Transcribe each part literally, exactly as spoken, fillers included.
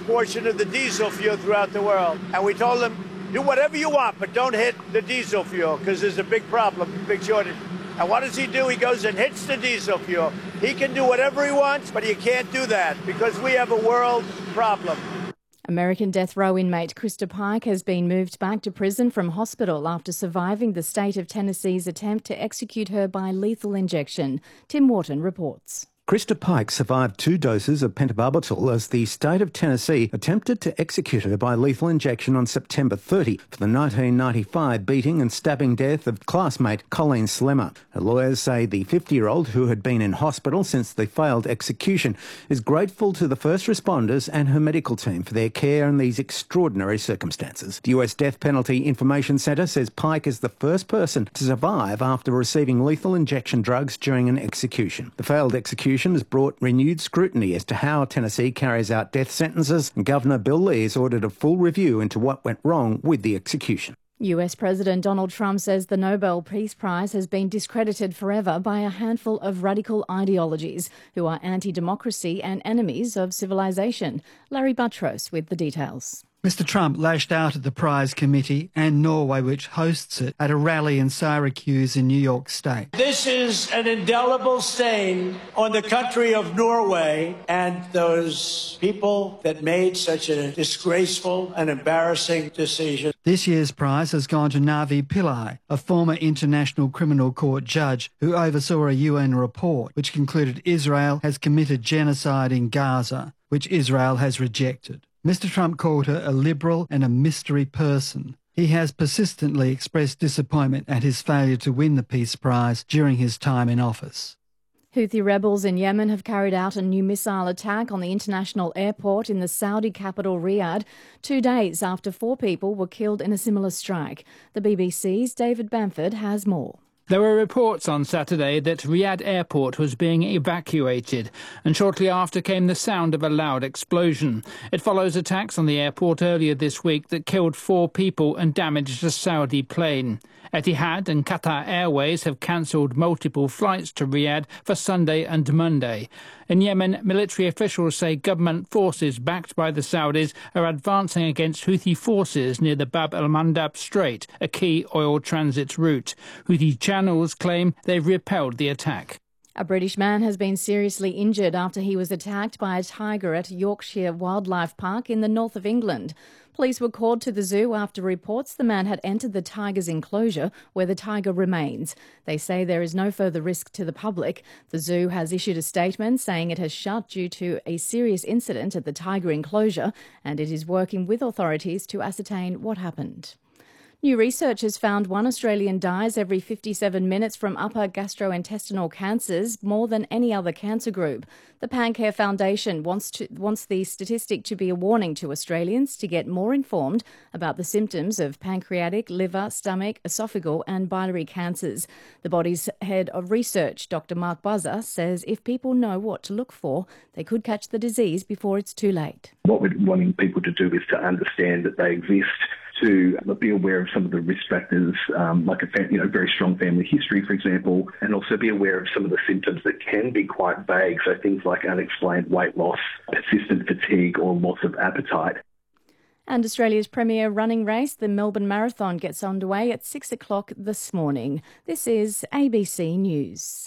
portion of the diesel fuel throughout the world. And we told them, do whatever you want, but don't hit the diesel fuel because there's a big problem, big shortage. And what does he do? He goes and hits the diesel fuel. He can do whatever he wants, but you can't do that because we have a world problem. American death row inmate Krista Pike has been moved back to prison from hospital after surviving the state of Tennessee's attempt to execute her by lethal injection. Tim Wharton reports. Krista Pike survived two doses of pentobarbital as the state of Tennessee attempted to execute her by lethal injection on September thirtieth for the nineteen ninety-five beating and stabbing death of classmate Colleen Slemmer. Her lawyers say the fifty-year-old, who had been in hospital since the failed execution, is grateful to the first responders and her medical team for their care in these extraordinary circumstances. The U S Death Penalty Information Centre says Pike is the first person to survive after receiving lethal injection drugs during an execution. The failed execution has brought renewed scrutiny as to how Tennessee carries out death sentences, and Governor Bill Lee has ordered a full review into what went wrong with the execution. U S President Donald Trump says the Nobel Peace Prize has been discredited forever by a handful of radical ideologies who are anti-democracy and enemies of civilization. Larry Buttrose with the details. Mister Trump lashed out at the prize committee and Norway, which hosts it, at a rally in Syracuse in New York State. This is an indelible stain on the country of Norway and those people that made such a disgraceful and embarrassing decision. This year's prize has gone to Navi Pillai, a former International Criminal Court judge who oversaw a U N report which concluded Israel has committed genocide in Gaza, which Israel has rejected. Mister Trump called her a liberal and a mystery person. He has persistently expressed disappointment at his failure to win the Peace Prize during his time in office. Houthi rebels in Yemen have carried out a new missile attack on the international airport in the Saudi capital Riyadh, two days after four people were killed in a similar strike. The B B C's David Bamford has more. There were reports on Saturday that Riyadh Airport was being evacuated, and shortly after came the sound of a loud explosion. It follows attacks on the airport earlier this week that killed four people and damaged a Saudi plane. Etihad and Qatar Airways have cancelled multiple flights to Riyadh for Sunday and Monday. In Yemen, military officials say government forces backed by the Saudis are advancing against Houthi forces near the Bab el-Mandab Strait, a key oil transit route. Houthi channels claim they've repelled the attack. A British man has been seriously injured after he was attacked by a tiger at Yorkshire Wildlife Park in the north of England. Police were called to the zoo after reports the man had entered the tiger's enclosure where the tiger remains. They say there is no further risk to the public. The zoo has issued a statement saying it has shut due to a serious incident at the tiger enclosure and it is working with authorities to ascertain what happened. New research has found one Australian dies every fifty-seven minutes from upper gastrointestinal cancers, more than any other cancer group. The Pancare Foundation wants to, wants the statistic to be a warning to Australians to get more informed about the symptoms of pancreatic, liver, stomach, esophageal and biliary cancers. The body's head of research, Doctor Mark Buzzer, says if people know what to look for, they could catch the disease before it's too late. What we're wanting people to do is to understand that they exist, to be aware of some of the risk factors, um, like a fam- you know very strong family history, for example, and also be aware of some of the symptoms that can be quite vague, so things like unexplained weight loss, persistent fatigue or loss of appetite. And Australia's premier running race, the Melbourne Marathon, gets underway at six o'clock this morning. This is A B C News.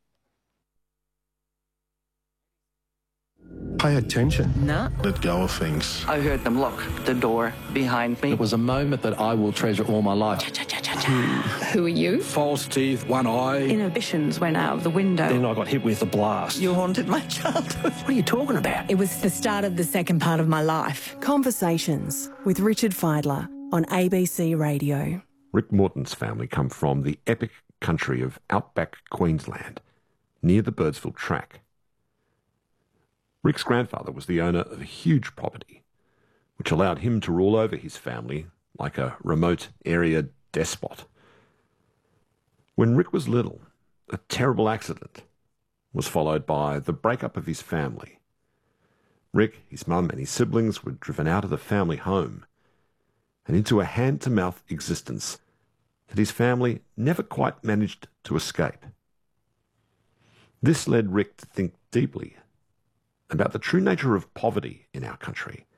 Pay attention. No. Let go of things. I heard them lock the door behind me. It was a moment that I will treasure all my life. Who are you? False teeth, one eye. Inhibitions went out of the window. Then I got hit with a blast. You haunted my childhood. What are you talking about? It was the start of the second part of my life. Conversations with Richard Fidler on A B C Radio. Rick Morton's family come from the epic country of outback Queensland, near the Birdsville track. Rick's grandfather was the owner of a huge property, which allowed him to rule over his family like a remote area despot. When Rick was little, a terrible accident was followed by the breakup of his family. Rick, his mum and his siblings were driven out of the family home and into a hand-to-mouth existence that his family never quite managed to escape. This led Rick to think deeply about the true nature of poverty in our country